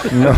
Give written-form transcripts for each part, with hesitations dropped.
No.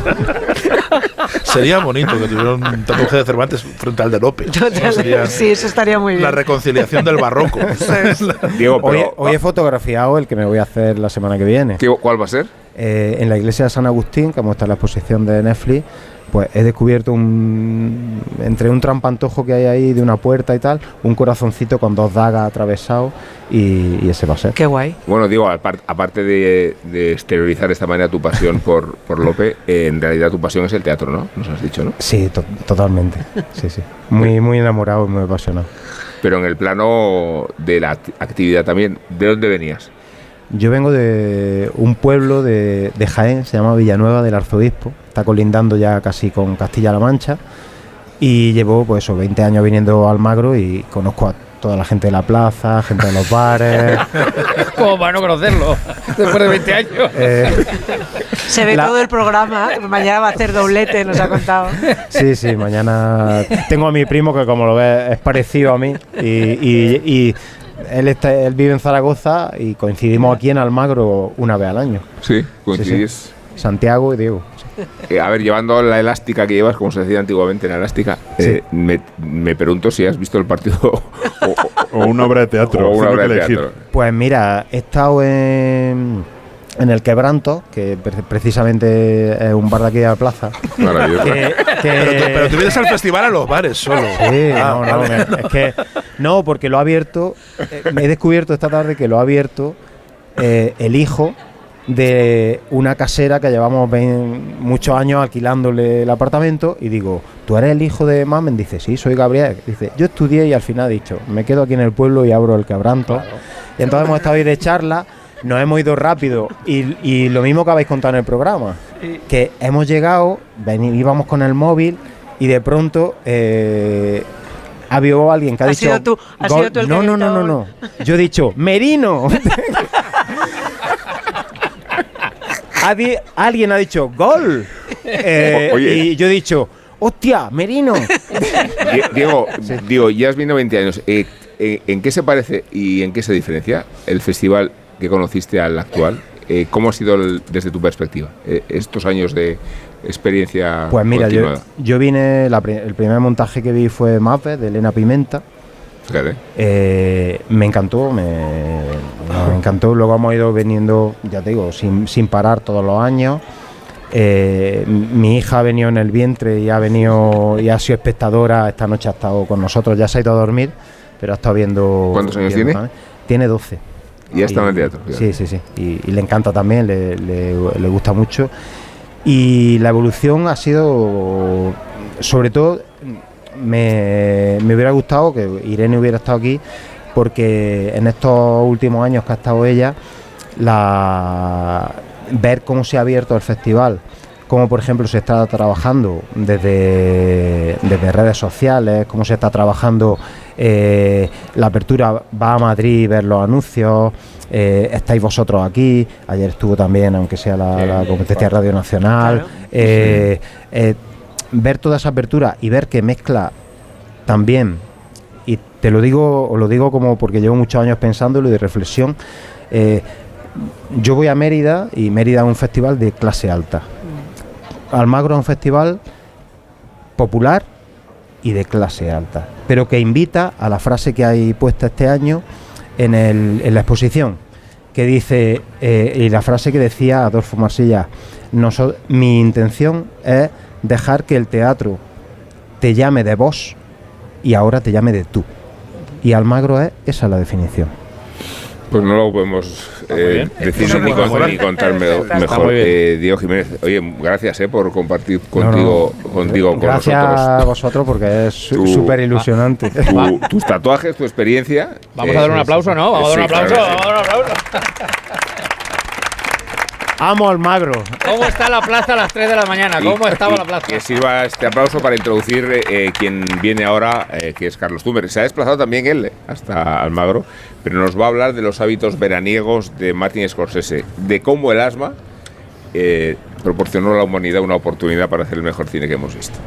Sería bonito que tuviera un tatuaje de Cervantes frente al de Lope. Sí, eso estaría muy bien. La reconciliación del barroco. Diego, pero, Hoy he fotografiado el que me voy a hacer la semana que viene. ¿cuál va a ser? En la iglesia de San Agustín, como está en la exposición de Netflix, pues he descubierto entre un trampantojo que hay ahí de una puerta y tal, un corazoncito con 2 dagas atravesados y ese va a ser. Qué guay. Bueno, digo, aparte de exteriorizar de esta manera tu pasión por Lope, en realidad tu pasión es el teatro, ¿no? Nos has dicho, ¿no? Sí, totalmente. Sí. Muy enamorado y muy apasionado. Pero en el plano de la actividad también, ¿de dónde venías? Yo vengo de un pueblo de Jaén, se llama Villanueva del Arzobispo, está colindando ya casi con Castilla-La Mancha y llevo pues 20 años viniendo a Almagro y conozco a toda la gente de la plaza, gente de los bares. ¿Cómo para no conocerlo? Después de 20 años. Se ve todo el programa, mañana va a hacer doblete, nos ha contado. Sí, mañana tengo a mi primo que como lo ves es parecido a mí y él vive en Zaragoza y coincidimos aquí en Almagro una vez al año. Sí, coincidís. Sí. Santiago y Diego. A ver, llevando la elástica que llevas, como se decía antiguamente en la elástica, sí. Me pregunto si has visto el partido o una obra de teatro. O una obra de teatro. Pues mira, he estado en el Quebranto, que precisamente es un bar de aquí de la plaza. Maravilloso. Pero tú vienes al festival a los bares solo. Sí, es que no, porque lo ha abierto. He descubierto esta tarde que lo ha abierto el hijo de una casera que llevamos muchos años alquilándole el apartamento y digo, ¿tú eres el hijo de Mamen? Dice, sí, soy Gabriel. Dice, yo estudié y al final he dicho, me quedo aquí en el pueblo y abro el Quebranto. Claro. Y entonces hemos estado ahí de charla, nos hemos ido rápido y lo mismo que habéis contado en el programa, que hemos llegado, íbamos con el móvil y de pronto ha habido alguien que ha dicho... ¿Has sido tú el que No. Yo he dicho, ¡Merino! Alguien ha dicho ¡gol! Y yo he dicho ¡hostia, Merino! Diego, ya has venido 20 años. ¿En qué se parece y en qué se diferencia el festival que conociste al actual? ¿Cómo ha sido desde tu perspectiva estos años de experiencia? Pues mira, yo vine, el primer montaje que vi fue Mape, de Elena Pimenta. Me encantó, me encantó. Luego hemos ido viniendo, ya te digo, sin parar todos los años. Mi hija ha venido en el vientre y ha sido espectadora. Esta noche ha estado con nosotros, ya se ha ido a dormir, pero ha estado viendo. ¿Cuántos años tiene? Tiene 12. Y ya está en el teatro. Sí. Y le encanta también, le gusta mucho. Y la evolución ha sido, sobre todo, me hubiera gustado que Irene hubiera estado aquí, porque en estos últimos años que ha estado ella, ver cómo se ha abierto el festival, cómo por ejemplo se está trabajando desde redes sociales, cómo se está trabajando la apertura, va a Madrid, ver los anuncios, estáis vosotros aquí, ayer estuvo también, aunque sea la competencia de Radio Nacional, ver toda esa apertura y ver que mezcla también, y os lo digo como porque llevo muchos años pensándolo y de reflexión, yo voy a Mérida y Mérida es un festival de clase alta, Almagro es un festival popular y de clase alta, pero que invita a la frase que hay puesta este año en la exposición, que dice, y la frase que decía Adolfo Marsilla, mi intención es dejar que el teatro te llame de vos y ahora te llame de tú. Y Almagro esa es la definición. Pues no lo podemos decir ni contar mejor. Diego Jiménez, oye, gracias por compartir contigo con nosotros. Gracias a vosotros porque es súper ilusionante. Tus tatuajes, tu experiencia. Vamos a dar un aplauso, ¿no? Vamos a dar un aplauso. Amo Almagro. ¿Cómo está la plaza a las 3 de la mañana? ¿Cómo estaba la plaza? Que sirva este aplauso para introducir quien viene ahora, que es Carlos Zumer. Se ha desplazado también él hasta Almagro, pero nos va a hablar de los hábitos veraniegos de Martin Scorsese, de cómo el asma proporcionó a la humanidad una oportunidad para hacer el mejor cine que hemos visto.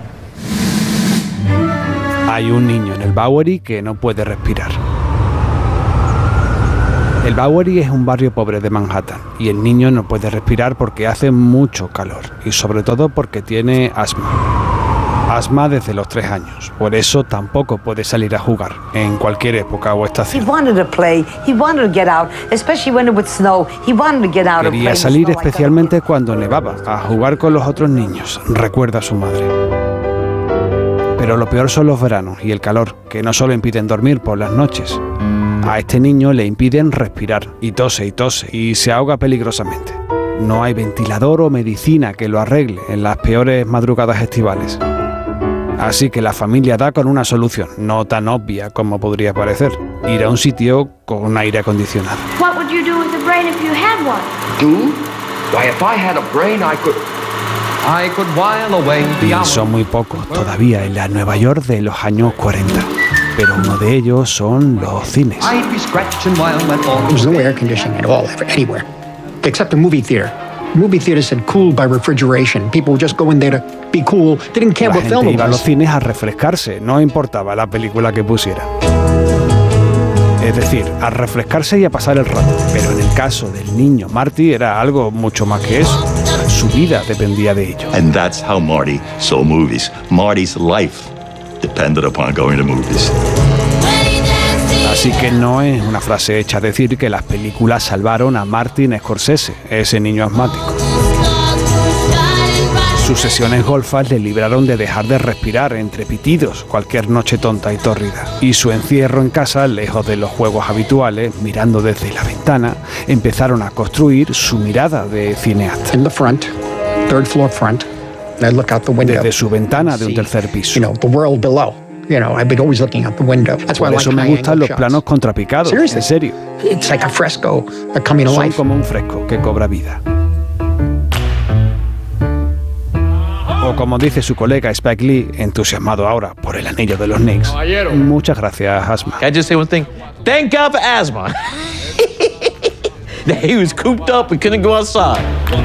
Hay un niño en el Bowery que no puede respirar. El Bowery es un barrio pobre de Manhattan y el niño no puede respirar porque hace mucho calor y sobre todo porque tiene asma. Asma desde los 3 años, por eso tampoco puede salir a jugar en cualquier época o estación. Quería salir especialmente cuando nevaba, a jugar con los otros niños, recuerda su madre. Pero lo peor son los veranos y el calor, que no solo impiden dormir por las noches. A este niño le impiden respirar y tose y se ahoga peligrosamente. No hay ventilador o medicina que lo arregle en las peores madrugadas estivales. Así que la familia da con una solución, no tan obvia como podría parecer: ir a un sitio con aire acondicionado. What would you do with a brain if you had one? Do? Why, if I had a brain, I could while away the Y hours. son muy pocos todavía en la Nueva York de los años 40. Pero uno de ellos son los cines. I'd be scratching while that all There was no air conditioning at all, anywhere, except a movie theater. Movie theaters said cooled by refrigeration. People would just go in there to be cool. They didn't care La what film gente it iba a los was. cines a refrescarse, no importaba la película que pusiera. Es decir, a refrescarse y a pasar el rato. Pero en el caso del niño Marty era algo mucho más que eso. Su vida dependía de ello. And that's how Marty saw movies. Marty's life depended upon going to movies. Así que no es una frase hecha decir que las películas salvaron a Martin Scorsese, ese niño asmático. Sus sesiones golfas le libraron de dejar de respirar entre pitidos cualquier noche tonta y tórrida. Y su encierro en casa, lejos de los juegos habituales, mirando desde la ventana, empezaron a construir su mirada de cineasta. In the front, third floor front, and I'd look out the window. Desde su ventana de un tercer piso. The world below. I'd be always looking out the window. That's why I Por like eso me high gustan angle los shots. planos contrapicados, Seriously. en serio. It's like a fresco coming to Son life. como un fresco que cobra vida. O como dice su colega Spike Lee, entusiasmado ahora por el anillo de los Knicks. Caballero. Muchas gracias, Asma. Can I just say one thing? Thank God for asthma. He was cooped up and couldn't go outside.